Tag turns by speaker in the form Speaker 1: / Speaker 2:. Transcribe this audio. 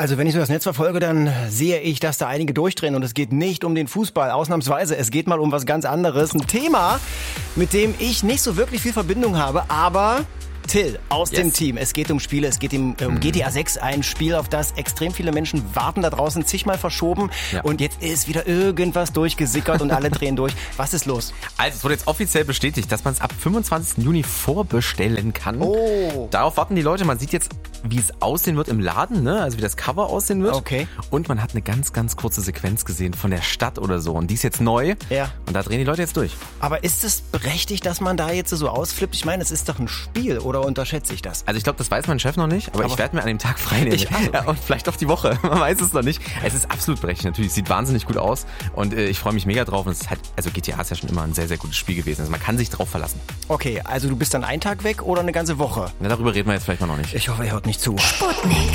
Speaker 1: Also wenn ich so das Netz verfolge, dann sehe ich, dass da einige durchdrehen und es geht nicht um den Fußball, ausnahmsweise. Es geht mal um was ganz anderes. Ein Thema, mit dem ich nicht so wirklich viel Verbindung habe, aber Till aus dem Team. Es geht um Spiele, es geht um GTA 6, ein Spiel, auf das extrem viele Menschen warten da draußen, zigmal verschoben und jetzt ist wieder irgendwas durchgesickert und alle drehen durch. Was ist los?
Speaker 2: Also es wurde jetzt offiziell bestätigt, dass man es ab 25. Juni vorbestellen kann.
Speaker 1: Oh.
Speaker 2: Darauf warten die Leute. Man sieht jetzt, wie es aussehen wird im Laden, ne? Also wie das Cover aussehen wird.
Speaker 1: Okay.
Speaker 2: Und man hat eine ganz, ganz kurze Sequenz gesehen von der Stadt oder so. Und die ist jetzt neu.
Speaker 1: Ja.
Speaker 2: Und da drehen die Leute jetzt durch.
Speaker 1: Aber ist es berechtigt, dass man da jetzt so ausflippt? Ich meine, es ist doch ein Spiel, oder unterschätze ich das?
Speaker 2: Also ich glaube, das weiß mein Chef noch nicht, aber ich werde mir an dem Tag frei nehmen.
Speaker 1: Okay.
Speaker 2: Ja, und vielleicht auf die Woche. Man weiß es noch nicht. Es ist absolut berechtigt natürlich. Es sieht wahnsinnig gut aus. Und ich freue mich mega drauf. Und es ist halt, also GTA ist ja schon immer ein sehr, sehr gutes Spiel gewesen. Also man kann sich drauf verlassen.
Speaker 1: Okay, also du bist dann einen Tag weg oder eine ganze Woche?
Speaker 2: Ja, darüber reden wir jetzt vielleicht mal noch nicht.
Speaker 1: Ich hoffe, er hört nicht zu.
Speaker 3: Sputnik.